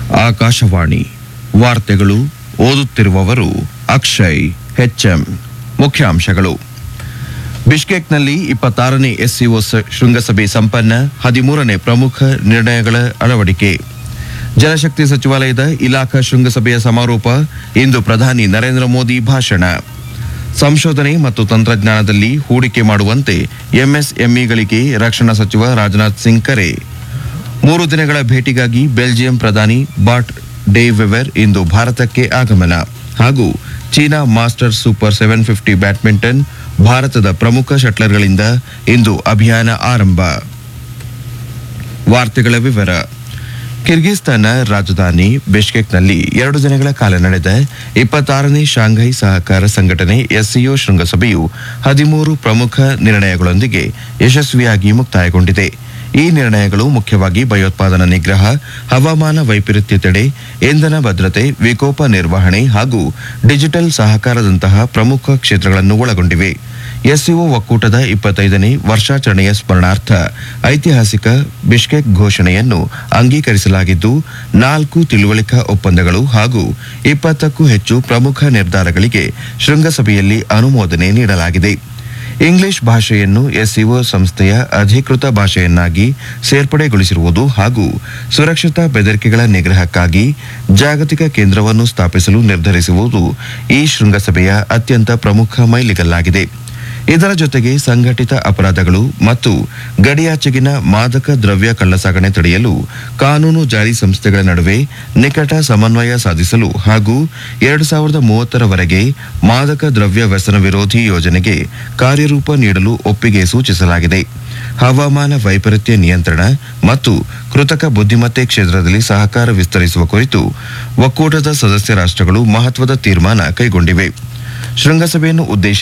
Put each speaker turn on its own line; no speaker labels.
ಆಕಾಶವಾಣಿ ವಾರ್ತೆಗಳು ಓದುತ್ತಿರುವವರು ಅಕ್ಷಯ್ ಹೆಚ್ಎಂ. ಮುಖ್ಯಾಂಶಗಳು. ಬಿಷ್ಕೇಕ್ನಲ್ಲಿ 26ನೇ ಎಸ್ಸಿಒ ಶೃಂಗಸಭೆ ಸಂಪನ್ನ, 13ನೇ ಪ್ರಮುಖ ನಿರ್ಣಯಗಳ ಅಳವಡಿಕೆ. ಜಲಶಕ್ತಿ ಸಚಿವಾಲಯದ ಇಲಾಖಾ ಶೃಂಗಸಭೆಯ ಸಮಾರೋಪ. ಇಂದು ಪ್ರಧಾನಿ ನರೇಂದ್ರ ಮೋದಿ ಭಾಷಣ. ಸಂಶೋಧನೆ ಮತ್ತು ತಂತ್ರಜ್ಞಾನದಲ್ಲಿ ಹೂಡಿಕೆ ಮಾಡುವಂತೆ ಎಂಎಸ್ಎಂಇಗಳಿಗೆ ರಕ್ಷಣಾ ಸಚಿವ ರಾಜನಾಥ್ ಸಿಂಗ್ ಕರೆ. 3 ದಿನಗಳ ಭೇಟಿಗಾಗಿ ಬೆಲ್ಜಿಯಂ ಪ್ರಧಾನಿ ಬಾಟ್ ಡೆ ವೆವರ್ ಇಂದು ಭಾರತಕ್ಕೆ ಆಗಮನ. ಹಾಗೂ ಚೀನಾ ಮಾಸ್ಟರ್ಸ್ ಸೂಪರ್ 750 ಬ್ಯಾಡ್ಮಿಂಟನ್, ಭಾರತದ ಪ್ರಮುಖ ಶಟ್ಲರ್ಗಳಿಂದ ಇಂದು ಅಭಿಯಾನ ಆರಂಭ. ವಾರ್ತೆಗಳ ವಿವರ. ಕಿರ್ಗಿಸ್ತಾನ ರಾಜಧಾನಿ ಬಿಷ್ಕೇಕ್ನಲ್ಲಿ 2 ದಿನಗಳ ಕಾಲ ನಡೆದ 26ನೇ ಶಾಂಘೈ ಸಹಕಾರ ಸಂಘಟನೆ ಎಸ್ಸಿಒ ಶೃಂಗಸಭೆಯು 13 ಪ್ರಮುಖ ನಿರ್ಣಯಗಳೊಂದಿಗೆ ಯಶಸ್ವಿಯಾಗಿ ಮುಕ್ತಾಯಗೊಂಡಿದೆ. ಈ ನಿರ್ಣಯಗಳು ಮುಖ್ಯವಾಗಿ ಭಯೋತ್ಪಾದನಾ ನಿಗ್ರಹ, ಹವಾಮಾನ ವೈಪರೀತ್ಯ ತಡೆ, ಇಂಧನ ಭದ್ರತೆ, ವಿಕೋಪ ನಿರ್ವಹಣೆ ಹಾಗೂ ಡಿಜಿಟಲ್ ಸಹಕಾರದಂತಹ ಪ್ರಮುಖ ಕ್ಷೇತ್ರಗಳನ್ನು ಒಳಗೊಂಡಿವೆ. ಎಸ್ಸಿಒ ಒಕ್ಕೂಟದ 25ನೇ ವರ್ಷಾಚರಣೆಯ ಸ್ಮರಣಾರ್ಥ ಐತಿಹಾಸಿಕ ಬಿಷ್ಕೇಕ್ ಘೋಷಣೆಯನ್ನು ಅಂಗೀಕರಿಸಲಾಗಿದ್ದು, 4 ತಿಳುವಳಿಕಾ ಒಪ್ಪಂದಗಳು ಹಾಗೂ 20ಕ್ಕೂ ಹೆಚ್ಚು ಪ್ರಮುಖ ನಿರ್ಧಾರಗಳಿಗೆ ಶೃಂಗಸಭೆಯಲ್ಲಿ ಅನುಮೋದನೆ ನೀಡಲಾಗಿದೆ. ಇಂಗ್ಲಿಷ್ ಭಾಷೆಯನ್ನು ಎಸ್ಸಿಒ ಸಂಸ್ಥೆಯ ಅಧಿಕೃತ ಭಾಷೆಯನ್ನಾಗಿ ಸೇರ್ಪಡೆಗೊಳಿಸಿರುವುದು ಹಾಗೂ ಸುರಕ್ಷತಾ ಬೆದರಿಕೆಗಳ ನಿಗ್ರಹಕ್ಕಾಗಿ ಜಾಗತಿಕ ಕೇಂದ್ರವನ್ನು ಸ್ಥಾಪಿಸಲು ನಿರ್ಧರಿಸುವುದು ಈ ಶೃಂಗಸಭೆಯ ಅತ್ಯಂತ ಪ್ರಮುಖ ಮೈಲಿಗಲ್ಲಾಗಿದೆ. ಇದರ ಜೊತೆಗೆ ಸಂಘಟಿತ ಅಪರಾಧಗಳು ಮತ್ತು ಗಡಿಯಾಚೆಗಿನ ಮಾದಕ ದ್ರವ್ಯ ಕಳ್ಳಸಾಗಣೆ ತಡೆಯಲು ಕಾನೂನು ಜಾರಿ ಸಂಸ್ಥೆಗಳ ನಡುವೆ ನಿಕಟ ಸಮನ್ವಯ ಸಾಧಿಸಲು ಹಾಗೂ 2030ರವರೆಗೆ ಮಾದಕ ದ್ರವ್ಯ ವ್ಯಸನ ವಿರೋಧಿ ಯೋಜನೆಗೆ ಕಾರ್ಯರೂಪ ನೀಡಲು ಒಪ್ಪಿಗೆ ಸೂಚಿಸಲಾಗಿದೆ. ಹವಾಮಾನ ವೈಪರೀತ್ಯ ನಿಯಂತ್ರಣ ಮತ್ತು ಕೃತಕ ಬುದ್ಧಿಮತ್ತೆ ಕ್ಷೇತ್ರದಲ್ಲಿ ಸಹಕಾರ ವಿಸ್ತರಿಸುವ ಕುರಿತು ಒಕ್ಕೂಟದ ಸದಸ್ಯ ರಾಷ್ಟ್ರಗಳು ಮಹತ್ವದ ತೀರ್ಮಾನ ಕೈಗೊಂಡಿವೆ. ಶೃಂಗಸಭೆಯನ್ನು ಉದ್ದೇಶಿಸಿ